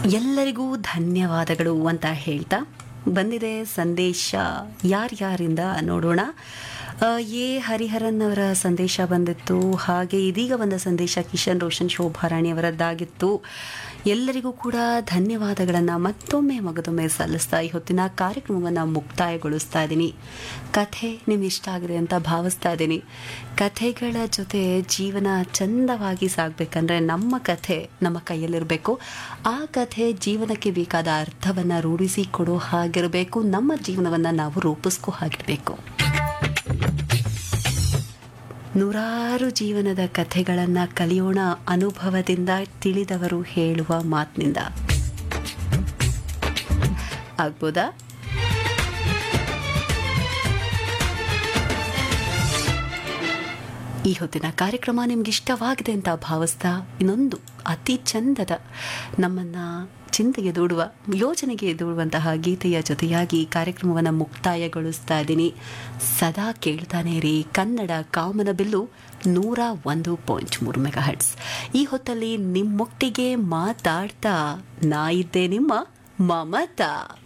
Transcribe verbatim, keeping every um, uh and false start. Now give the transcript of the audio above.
ಎಲ್ಲರಿಗೂ ಧನ್ಯವಾದಗಳು ಅಂತ ಹೇಳ್ತಾ ಬಂದಿದೆ ಸಂದೇಶ ಯಾರ್ಯಾರಿಂದ ನೋಡೋಣ. ಎ ಹರಿಹರನ್ ಅವರ ಸಂದೇಶ ಬಂದಿತ್ತು. ಹಾಗೆ ಇದೀಗ ಬಂದ ಸಂದೇಶ ಕಿಶನ್ ರೋಷನ್ ಶೋಭಾರಾಣಿ ಅವರದ್ದಾಗಿತ್ತು. ಎಲ್ಲರಿಗೂ ಕೂಡ ಧನ್ಯವಾದಗಳನ್ನು ಮತ್ತೊಮ್ಮೆ ಮಗದೊಮ್ಮೆ ಸಲ್ಲಿಸ್ತಾ ಈ ಹೊತ್ತಿನ ಕಾರ್ಯಕ್ರಮವನ್ನು ಮುಕ್ತಾಯಗೊಳಿಸ್ತಾ ಇದ್ದೀನಿ. ಕಥೆ ನಿಮ್ಗೆ ಇಷ್ಟ ಆಗಿದೆ ಅಂತ ಭಾವಿಸ್ತಾ ಇದ್ದೀನಿ. ಕಥೆಗಳ ಜೊತೆ ಜೀವನ ಚಂದವಾಗಿ ಸಾಗಬೇಕಂದ್ರೆ ನಮ್ಮ ಕಥೆ ನಮ್ಮ ಕೈಯಲ್ಲಿರಬೇಕು. ಆ ಕಥೆ ಜೀವನಕ್ಕೆ ಬೇಕಾದ ಅರ್ಥವನ್ನು ರೂಢಿಸಿ ಕೊಡೋ ಹಾಗಿರಬೇಕು. ನಮ್ಮ ಜೀವನವನ್ನು ನಾವು ರೂಪಿಸ್ಕೋ ಹಾಗಿರಬೇಕು. ನೂರಾರು ಜೀವನದ ಕಥೆಗಳನ್ನು ಕಲಿಯೋಣ ಅನುಭವದಿಂದ, ತಿಳಿದವರು ಹೇಳುವ ಮಾತಿನಿಂದ. ಆಗ್ಬೋದಾ? ಈ ಹೊತ್ತಿನ ಕಾರ್ಯಕ್ರಮ ನಿಮ್ಗೆ ಇಷ್ಟವಾಗಿದೆ ಅಂತ ಭಾವಿಸ್ತಾ ಇನ್ನೊಂದು ಅತಿ ಚಂದದ ನಮ್ಮನ್ನು ಚಿಂತೆಗೆ ದೂಡುವ ಯೋಚನೆಗೆ ದೂಡುವಂತಹ ಗೀತೆಯ ಜೊತೆಯಾಗಿ ಕಾರ್ಯಕ್ರಮವನ್ನು ಮುಕ್ತಾಯಗೊಳಿಸ್ತಾ ಇದ್ದೀನಿ. ಸದಾ ಕೇಳ್ತಾನೆ ರೀ ಕನ್ನಡ ಕಾಮನಬಿಲ್ಲು ನೂರ ಒಂದು ಪಾಯಿಂಟ್ ಮೂರು ಮೆಗಾ ಹರ್ಟ್ಸ್. ಈ ಹೊತ್ತಲ್ಲಿ ನಿಮ್ಮೊಟ್ಟಿಗೆ ಮಾತಾಡ್ತಾ ನಾ ಇದ್ದೆ ನಿಮ್ಮ ಮಮತಾ.